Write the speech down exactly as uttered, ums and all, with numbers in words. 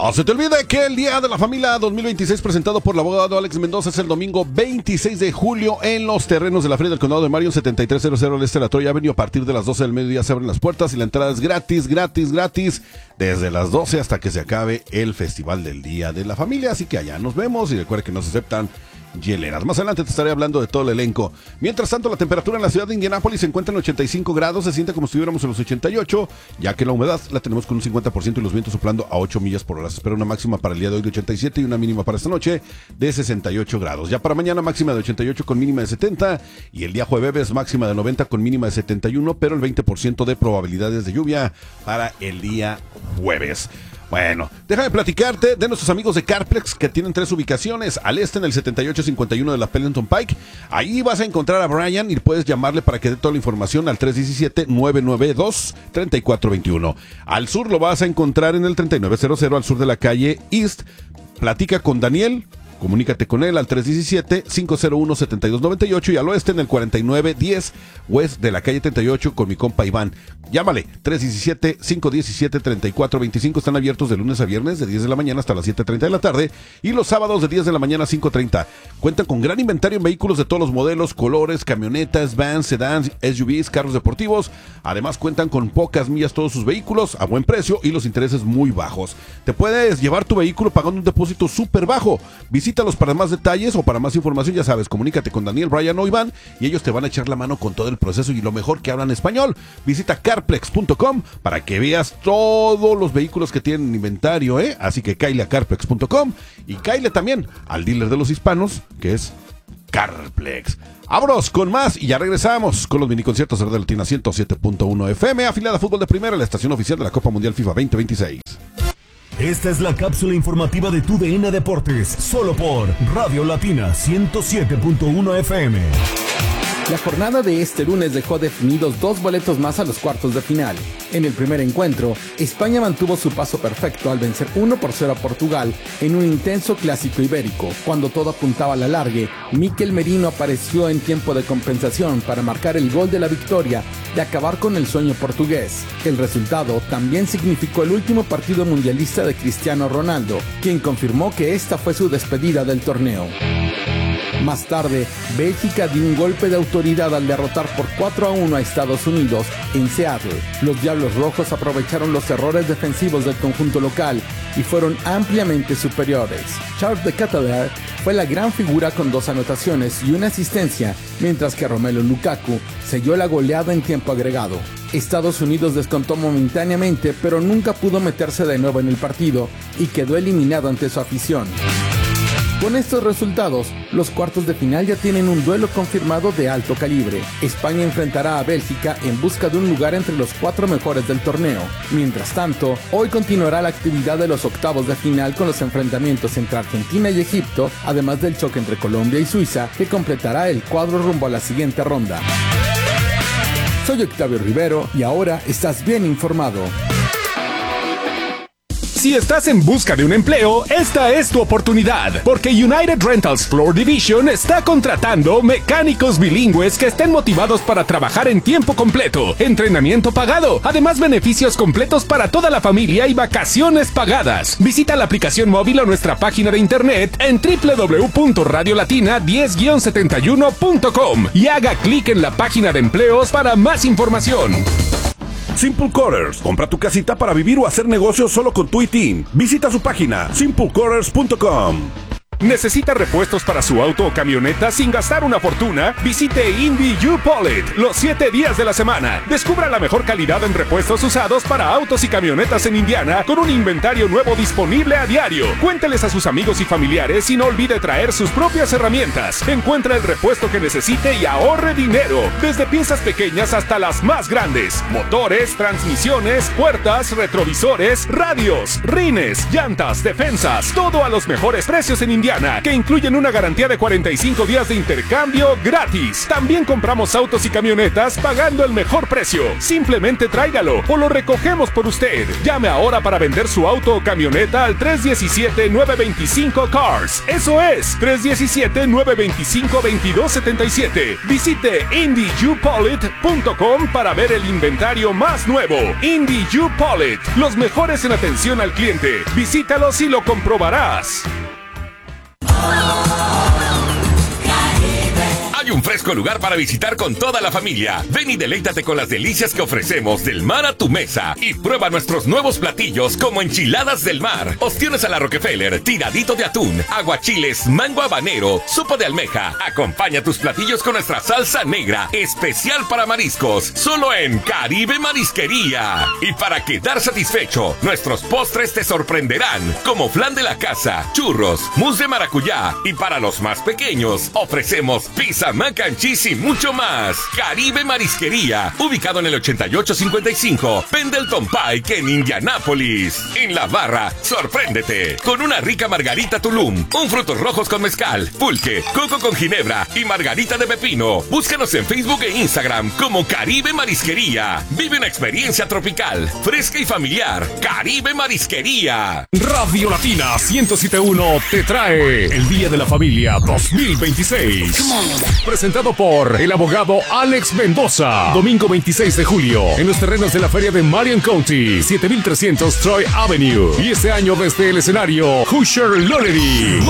No se te olvide que el Día de la Familia dos mil veintiséis, presentado por el abogado Alex Mendoza, es el domingo veintiséis de julio en los terrenos de la Feria del Condado de Marion, setenta y tres cero cero al este de la Troy Avenue. A partir de las doce del mediodía se abren las puertas y la entrada es gratis, gratis, gratis, desde las doce hasta que se acabe el Festival del Día de la Familia. Así que allá nos vemos y recuerda que no se aceptan hieleras. Más adelante te estaré hablando de todo el elenco. Mientras tanto, la temperatura en la ciudad de Indianápolis se encuentra en ochenta y cinco grados, se siente como si estuviéramos en los ochenta y ocho, ya que la humedad la tenemos con un cincuenta por ciento y los vientos soplando a ocho millas por hora. Se espera una máxima para el día de hoy de ochenta y siete y una mínima para esta noche de sesenta y ocho grados. Ya para mañana, máxima de ochenta y ocho con mínima de setenta, y el día jueves máxima de noventa con mínima de setenta y uno, pero el veinte por ciento de probabilidades de lluvia para el día jueves. Bueno, déjame platicarte de nuestros amigos de Carplex, que tienen tres ubicaciones. Al este, en el setenta y ocho cincuenta y uno de la Pendleton Pike. Ahí vas a encontrar a Brian y puedes llamarle para que dé toda la información al tres uno siete, nueve nueve dos, tres cuatro dos uno. Al sur lo vas a encontrar en el treinta y nueve cero cero al sur de la calle East. Platica con Daniel. Comunícate con él al tres uno siete, cinco cero uno, siete dos nueve ocho, y al oeste en el cuarenta y nueve diez West de la calle treinta y ocho con mi compa Iván. Llámale, tres uno siete, cinco uno siete, tres cuatro dos cinco. Están abiertos de lunes a viernes de diez de la mañana hasta las siete treinta de la tarde y los sábados de diez de la mañana a cinco treinta. Cuentan con gran inventario en vehículos de todos los modelos, colores, camionetas, vans, sedans, S U Vs, carros deportivos. Además cuentan con pocas millas todos sus vehículos a buen precio y los intereses muy bajos. Te puedes llevar tu vehículo pagando un depósito súper bajo. Visita Visítalos para más detalles o para más información, ya sabes, comunícate con Daniel, Brian o Iván y ellos te van a echar la mano con todo el proceso y lo mejor que hablan español. Visita carplex punto com para que veas todos los vehículos que tienen en inventario, ¿eh? Así que cáile a carplex punto com y cáile también al dealer de los hispanos, que es Carplex. Vámonos con más y ya regresamos con los miniconciertos de Radio Latina ciento siete punto uno F M, afiliada a Fútbol de Primera, la estación oficial de la Copa Mundial FIFA veinte veintiséis. Esta es la cápsula informativa de tu D N Deportes, solo por Radio Latina ciento siete punto uno F M. La jornada de este lunes dejó definidos dos boletos más a los cuartos de final. En el primer encuentro, España mantuvo su paso perfecto al vencer uno por cero a Portugal en un intenso clásico ibérico. Cuando todo apuntaba a la largue, Mikel Merino apareció en tiempo de compensación para marcar el gol de la victoria y acabar con el sueño portugués. El resultado también significó el último partido mundialista de Cristiano Ronaldo, quien confirmó que esta fue su despedida del torneo. Más tarde, Bélgica dio un golpe de autoridad al derrotar por cuatro a uno a Estados Unidos en Seattle. Los Diablos Rojos aprovecharon los errores defensivos del conjunto local y fueron ampliamente superiores. Charles de Ketelaere fue la gran figura con dos anotaciones y una asistencia, mientras que Romelu Lukaku selló la goleada en tiempo agregado. Estados Unidos descontó momentáneamente, pero nunca pudo meterse de nuevo en el partido y quedó eliminado ante su afición. Con estos resultados, los cuartos de final ya tienen un duelo confirmado de alto calibre. España enfrentará a Bélgica en busca de un lugar entre los cuatro mejores del torneo. Mientras tanto, hoy continuará la actividad de los octavos de final con los enfrentamientos entre Argentina y Egipto, además del choque entre Colombia y Suiza, que completará el cuadro rumbo a la siguiente ronda. Soy Octavio Rivero y ahora estás bien informado. Si estás en busca de un empleo, esta es tu oportunidad, porque United Rentals Floor Division está contratando mecánicos bilingües que estén motivados para trabajar en tiempo completo, entrenamiento pagado, además beneficios completos para toda la familia y vacaciones pagadas. Visita la aplicación móvil o nuestra página de internet en doble u doble u doble u punto radio latina diez guion setenta y uno punto com y haga clic en la página de empleos para más información. Simple Quarters. Compra tu casita para vivir o hacer negocios solo con tu I T I N. Visita su página simple quarters punto com. ¿Necesita repuestos para su auto o camioneta sin gastar una fortuna? Visite Indy U-Polit los siete días de la semana. Descubra la mejor calidad en repuestos usados para autos y camionetas en Indiana con un inventario nuevo disponible a diario. Cuénteles a sus amigos y familiares y no olvide traer sus propias herramientas. Encuentra el repuesto que necesite y ahorre dinero. Desde piezas pequeñas hasta las más grandes. Motores, transmisiones, puertas, retrovisores, radios, rines, llantas, defensas. Todo a los mejores precios en Indiana. Soriana, que incluyen una garantía de cuarenta y cinco días de intercambio gratis. También compramos autos y camionetas pagando el mejor precio. Simplemente tráigalo o lo recogemos por usted. Llame ahora para vender su auto o camioneta al tres uno siete, nueve dos cinco, C A R S. Eso es, tres uno siete, nueve dos cinco, veintidós setenta y siete. Visite Indy U Polit punto com para ver el inventario más nuevo. Indy U Polit, los mejores en atención al cliente. Visítalos y lo comprobarás. Hay un fresco lugar para visitar con toda la familia. Ven y deleítate con las delicias que ofrecemos del mar a tu mesa. Y prueba nuestros nuevos platillos como enchiladas del mar, ostiones a la Rockefeller, tiradito de atún, aguachiles, mango habanero, sopa de almeja. Acompaña tus platillos con nuestra salsa negra, especial para mariscos, solo en Caribe Marisquería. Y para quedar satisfecho, nuestros postres te sorprenderán, como flan de la casa, churros, mousse de maracuyá. Y para los más pequeños, ofrecemos pizza, mac and cheese y mucho más. Caribe Marisquería, ubicado en el ochenta y ocho cincuenta y cinco Pendleton Pike en Indianápolis. En la barra, sorpréndete con una rica margarita Tulum, un frutos rojos con mezcal, pulque, coco con ginebra y margarita de pepino. Búscanos en Facebook e Instagram como Caribe Marisquería. Vive una experiencia tropical, fresca y familiar. Caribe Marisquería. Radio Latina ciento siete punto uno te trae el Día de la Familia dos mil veintiséis. Presentado por el abogado Alex Mendoza. Domingo veintiséis de julio, en los terrenos de la feria de Marion County, siete mil trescientos Troy Avenue. Y este año desde el escenario, Hoosier Lollery.